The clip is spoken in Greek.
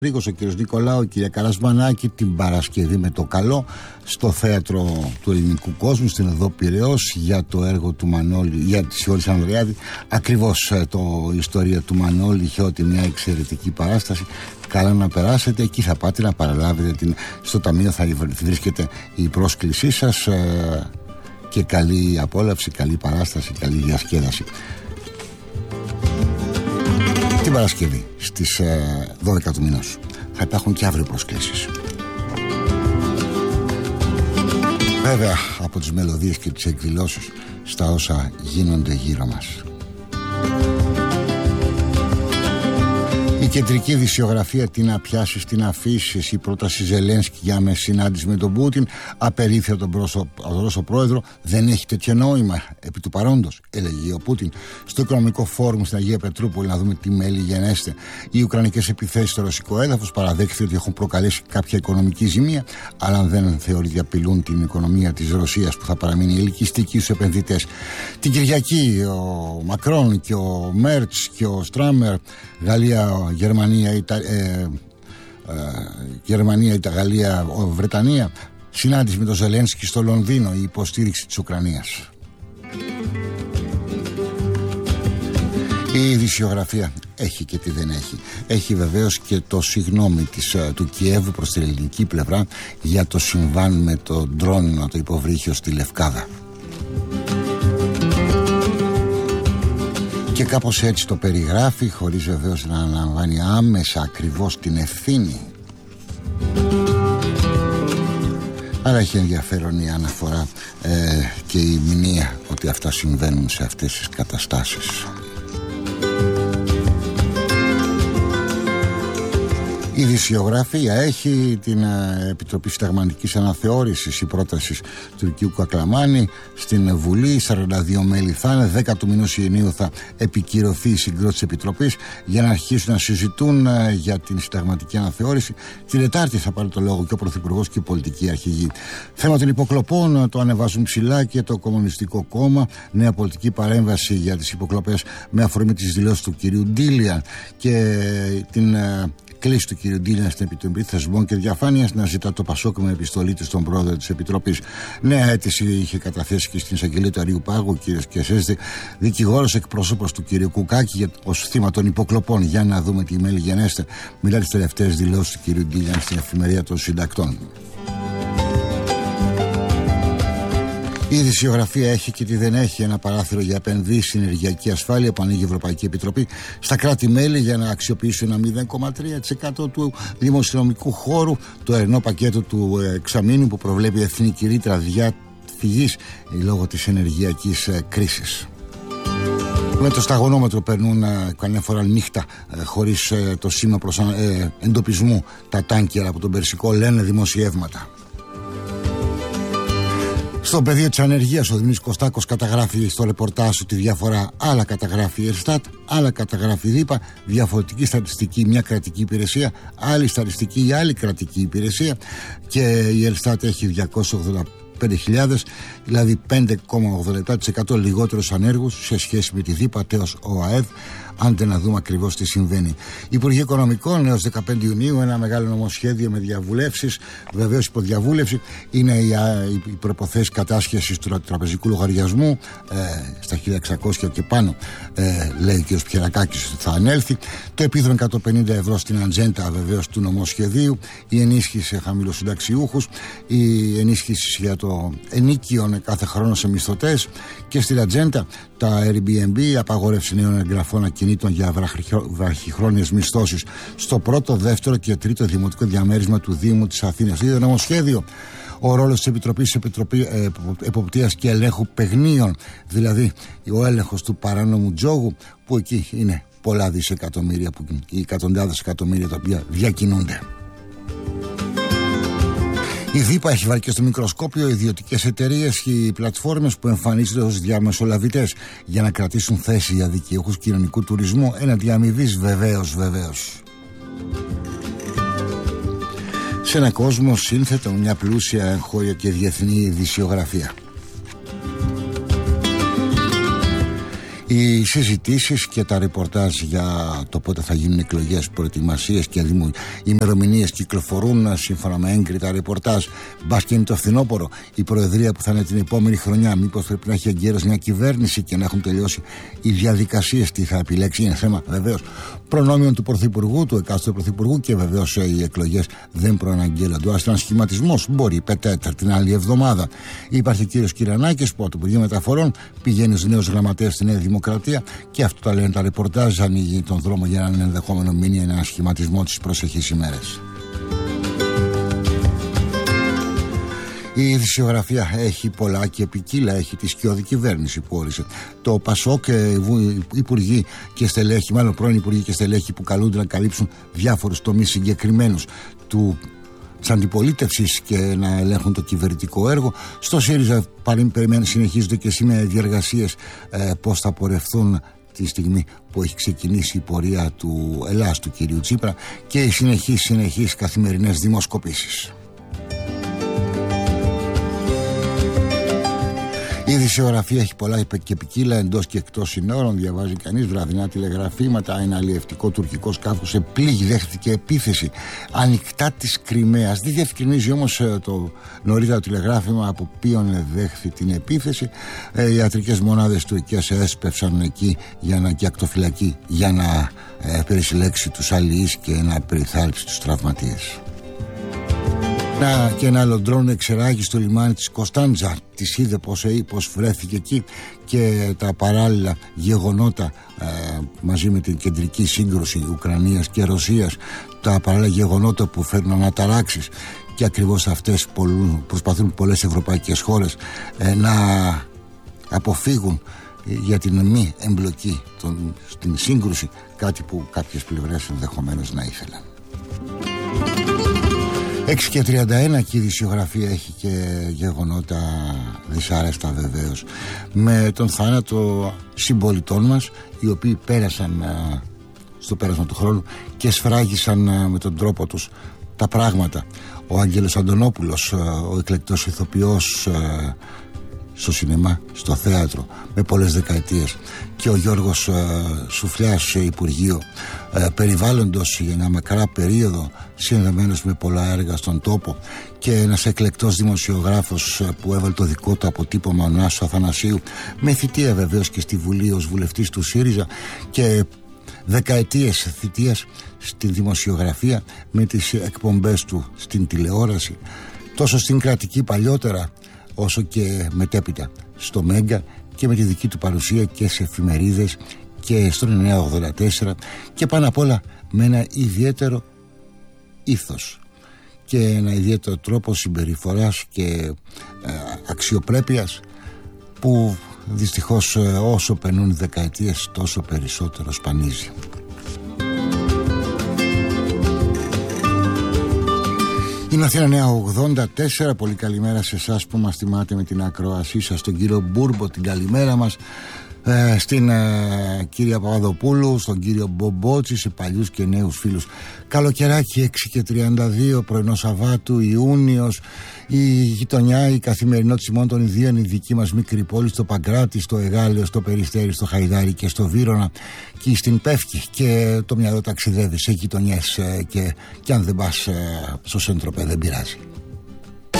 Ρίκος, ο κύριος Νικολάου, η κυρία Καρασμανάκη, την Παρασκευή με το καλό στο θέατρο του Ελληνικού Κόσμου στην Οδό Πειραιώς για το έργο του Μανώλη, για τη Σιώρης Ανδρεάδη. Ακριβώς η ιστορία του Μανώλη είχε ότι μια εξαιρετική παράσταση. Καλά να περάσετε, εκεί θα πάτε να παραλάβετε στο ταμείο θα βρίσκεται η πρόσκλησή σας και καλή απόλαυση, καλή παράσταση, καλή διασκέδαση. Την Παρασκευή στις 12 του μηνός θα υπάρχουν και αύριο προσκλήσεις. Βέβαια από τις μελωδίες και τις εκδηλώσεις στα όσα γίνονται γύρω μας. Η κεντρική δισιογραφία, τι να πιάσεις, τι να αφήσεις, η πρόταση Ζελένσκι για με συνάντηση με τον Πούτιν, απερίφθη από τον Ρώσο πρόεδρο, δεν έχει τέτοιο νόημα επί του παρόντος, έλεγε ο Πούτιν. Στο Οικονομικό Φόρουμ στην Αγία Πετρούπολη, να δούμε τι μέλη γενέστε. Οι ουκρανικές επιθέσεις στο ρωσικό έδαφος παραδέχθηκε ότι έχουν προκαλέσει κάποια οικονομική ζημία, αλλά δεν θεωρεί ότι απειλούν την οικονομία της Ρωσίας που θα παραμείνει ελκυστική στους επενδυτές. Την Κυριακή ο Μακρόν και ο Μέρτς και ο Στράμερ, Γερμανία, Ιταλία, Βρετανία, συνάντηση με τον Ζελένσκι στο Λονδίνο, η υποστήριξη της Ουκρανίας. Η ειδησιογραφία έχει και τι δεν έχει. Έχει βεβαίως και το συγγνώμη του Κιέβου προς την ελληνική πλευρά για το συμβάν με το ντρόν, το υποβρύχιο στη Λευκάδα. Και κάπως έτσι το περιγράφει, χωρίς βεβαίως να αναλαμβάνει άμεσα ακριβώς την ευθύνη. Αλλά έχει ενδιαφέρον η αναφορά και η μνήα ότι αυτά συμβαίνουν σε αυτές τις καταστάσεις. Η ειδησιογραφία έχει την Επιτροπή Συνταγματικής Αναθεώρησης, η πρόταση του Τουρκίου Κακλαμάνη στην Βουλή, 42 μέλη θα είναι, 10 του μηνός Ιουνίου θα επικυρωθεί η συγκρότηση της Επιτροπής για να αρχίσουν να συζητούν για την συνταγματική αναθεώρηση. Την Τετάρτη θα πάρει το λόγο και ο Πρωθυπουργός και η πολιτική αρχηγή. Θέμα των υποκλοπών το ανεβάζουν ψηλά και το Κομμουνιστικό Κόμμα. Νέα πολιτική παρέμβαση για τις υποκλοπές με αφορμή τις δηλώσεις του κυρίου Ντίλιαν και την κλήση του κ. Ντίλιαν στην Επιτροπή Θεσμών και Διαφάνειας να ζητά το Πασόκ με επιστολή του στον πρόεδρο της Επιτροπής. Νέα αίτηση είχε καταθέσει και στην εισαγγελία του Αριού Πάγου, κ. Κεσέστη, δικηγόρος εκπρόσωπος του κ. Κουκάκη ως θύμα των υποκλοπών. Για να δούμε τι μέλη γενέστε. Μιλά τις τελευταίες δηλώσεις του κ. Ντίλιαν στην Εφημερίδα των Συντακτών. Η ειδησιογραφία έχει και τι δεν έχει. Ένα παράθυρο για επενδύσεις στην ενεργειακή ασφάλεια που ανοίγει η Ευρωπαϊκή Επιτροπή στα κράτη-μέλη για να αξιοποιήσουν ένα 0,3% του δημοσιονομικού χώρου, το ερνό πακέτο του εξαμήνου που προβλέπει εθνική ρήτρα διαφυγής λόγω της ενεργειακής κρίσης. Με το σταγονόμετρο περνούν καμιά φορά νύχτα χωρίς το σήμα εντοπισμού τα τάνκερα από τον Περσικό, λένε δημοσιεύματα. Στο πεδίο της ανεργίας ο Δημήτρης Κωστάκος καταγράφει στο ρεπορτάζ του τη διαφορά. Άλλα καταγράφει η Ελστάτ, άλλα καταγράφει η ΔΥΠΑ, διαφορετική στατιστική μια κρατική υπηρεσία, άλλη στατιστική η άλλη κρατική υπηρεσία, και η Ελστάτ έχει 285.000, δηλαδή 5,87% λιγότερους ανέργους σε σχέση με τη ΔΥΠΑ τέος ΟΑΕΔ. Άντε να δούμε ακριβώς τι συμβαίνει. Υπουργοί Οικονομικών έως 15 Ιουνίου ένα μεγάλο νομοσχέδιο με διαβουλεύσεις. Βεβαίως υπό διαβούλευση είναι οι προϋποθέσεις κατάσχεσης του τραπεζικού λογαριασμού στα 1.600 και πάνω, λέει ο κ. Πιερακάκης ότι θα ανέλθει. Το επίδομα 150 ευρώ στην ατζέντα βεβαίως του νομοσχεδίου, η ενίσχυση σε χαμηλοσυνταξιούχους, η ενίσχυση για το ενίκιο κάθε χρόνο σε μισθωτές, και στην ατζέντα τα Airbnb, απαγόρευση νέων εγγραφών ακινήτων για βραχυχρόνιες μισθώσεις στο πρώτο, δεύτερο και τρίτο δημοτικό διαμέρισμα του Δήμου της Αθήνας. Είδε νομοσχέδιο. Ο ρόλος της Επιτροπής Εποπτείας και Ελέγχου Παιγνίων, δηλαδή ο έλεγχος του παράνομου τζόγου, που εκεί είναι πολλά δισεκατομμύρια, οι εκατοντάδες εκατομμύρια τα οποία διακινούνται. Η ΔΥΠΑ έχει βάλει και στο μικροσκόπιο ιδιωτικές εταιρείες και οι πλατφόρμες που εμφανίζονται ως διαμεσολαβητές για να κρατήσουν θέση για δικαιούχους κοινωνικού τουρισμού έναντι αμοιβής, βεβαίως. Σε ένα κόσμο σύνθετο με μια πλούσια εγχώρια και διεθνή ειδησιογραφία. Οι συζητήσεις και τα ρεπορτάζ για το πότε θα γίνουν εκλογές, προετοιμασίες και ημερομηνίες κυκλοφορούν σύμφωνα με έγκριτα ρεπορτάζ. Μπας και είναι το φθινόπωρο, η προεδρία που θα είναι την επόμενη χρονιά, μήπως πρέπει να έχει εγκαίρως μια κυβέρνηση και να έχουν τελειώσει οι διαδικασίες, τι θα επιλέξει. Είναι θέμα βεβαίως προνόμιων του Πρωθυπουργού, του εκάστοτε Πρωθυπουργού, και βεβαίως οι εκλογές δεν προαναγγέλλονται. Ο αστρανασχηματισμός μπορεί πετέταρ την άλλη εβδομάδα. Υπάρχει ο κύριος Κυρανάκης που από το Υπουργείο Μεταφορών πηγαίνει ως νέος γραμματέας στη Νέα Δημοκρατία, και αυτό τα λένε τα ρεπορτάζ. Ανοίγει τον δρόμο για έναν ενδεχόμενο μήνυ, έναν σχηματισμό τις προσεχείς ημέρες. Η ειδησιογραφία έχει πολλά και ποικίλα. Έχει τη σκιώδη κυβέρνηση που όρισε το ΠΑΣΟΚ, υπουργοί και στελέχοι, μάλλον πρώην υπουργοί και στελέχοι που καλούνται να καλύψουν διάφορους τομείς συγκεκριμένους της αντιπολίτευσης και να ελέγχουν το κυβερνητικό έργο. Στο ΣΥΡΙΖΑ συνεχίζονται και σήμερα διεργασίες πώς θα πορευθούν τη στιγμή που έχει ξεκινήσει η πορεία του Ελλάς του κυρίου Τσίπρα, και οι συνεχείς καθημερινές δημοσκοπήσεις. Η ειδησιογραφία έχει πολλά και ποικίλα, εντός και εκτός συνόρων. Διαβάζει κανείς βραδινά τηλεγραφήματα. Ένα αλλιευτικό τουρκικό σκάφος σε πλήγη δέχτηκε επίθεση ανοιχτά της Κριμαίας. Δεν διευκρινίζει όμως το νωρίτερα τηλεγράφημα από ποιον δέχθη την επίθεση. Οι ιατρικές μονάδες Τουρκίας έσπευσαν εκεί και ακτοφυλακή για να περισυλλέξει τους αλληλείς και να περιθάλψει τους τραυματίες. Και ένα άλλο ντρόν εξεράγει στο λιμάνι της Κωνσταντζα. Της είδε πως βρέθηκε εκεί, και τα παράλληλα γεγονότα μαζί με την κεντρική σύγκρουση Ουκρανίας και Ρωσίας, τα παράλληλα γεγονότα που φέρνουν αναταράξεις, και ακριβώς αυτές προσπαθούν πολλές ευρωπαϊκές χώρες να αποφύγουν για την μη εμπλοκή στην σύγκρουση, κάτι που κάποιες πλευρές ενδεχομένως να ήθελαν. 6:31 και η ειδησιογραφία έχει και γεγονότα δυσάρεστα βεβαίως, με τον θάνατο συμπολιτών μας, οι οποίοι πέρασαν στο πέρασμα του χρόνου και σφράγισαν με τον τρόπο τους τα πράγματα. Ο Άγγελος Αντωνόπουλος, ο εκλεκτός ηθοποιός στο σινεμά, στο θέατρο, με πολλές δεκαετίες, και ο Γιώργος Σουφλιάς σε Υπουργείο Περιβάλλοντος για μια μακρά περίοδο, συνδεμένος με πολλά έργα στον τόπο, και ένας εκλεκτός δημοσιογράφος που έβαλε το δικό του αποτύπωμα, ο Νάσο Αθανασίου, με θητεία βεβαίως και στη Βουλή ως βουλευτής του ΣΥΡΙΖΑ και δεκαετίες θητείας στην δημοσιογραφία, με τις εκπομπές του στην τηλεόραση, τόσο στην κρατική παλιότερα όσο και μετέπειτα στο Μέγκα, και με τη δική του παρουσία και σε εφημερίδες και στο 984, και πάνω απ' όλα με ένα ιδιαίτερο ήθος και ένα ιδιαίτερο τρόπο συμπεριφοράς και αξιοπρέπειας, που δυστυχώς όσο περνούν δεκαετίες τόσο περισσότερο σπανίζει. Είναι Αθήνα 984. Πολύ καλημέρα σε εσάς που μας τιμάτε με την ακροασή σας. Στον κύριο Μπούρμπο την καλημέρα μας, στην κυρία Παπαδοπούλου, στον κύριο Μπομπότση, σε παλιούς και νέους φίλους. Καλοκαιράκι 6:32, πρωινό Σαββάτου, Ιούνιος. Η γειτονιά, η καθημερινότητα μόνο των ιδίων, η δική μας μικρή πόλη, στο Παγκράτη, στο Εγάλεο, στο Περιστέρι, στο Χαϊδάρι και στο Βύρωνα και στην Πεύκη, και το μυαλό ταξιδεύει σε γειτονιές, και αν δεν πας στο Σεντροπέ δεν πειράζει.